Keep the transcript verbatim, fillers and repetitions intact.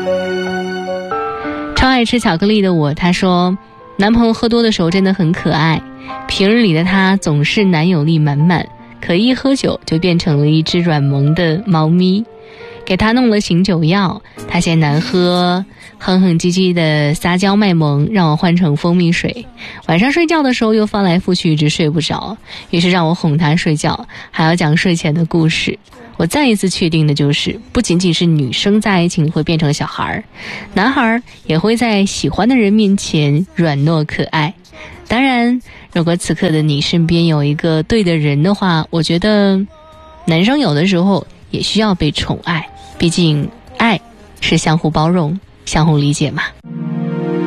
超爱吃巧克力的我，他说男朋友喝多的时候真的很可爱，平日里的他总是男友力满满，可一喝酒就变成了一只软萌的猫咪。给他弄了醒酒药，他嫌难喝，哼哼唧唧的撒娇卖萌，让我换成蜂蜜水。晚上睡觉的时候又翻来覆去，一直睡不着，于是让我哄他睡觉，还要讲睡前的故事。我再一次确定的就是，不仅仅是女生在爱情会变成小孩，男孩也会在喜欢的人面前软糯可爱。当然，如果此刻的你身边有一个对的人的话，我觉得男生有的时候也需要被宠爱，毕竟爱是相互包容、相互理解嘛。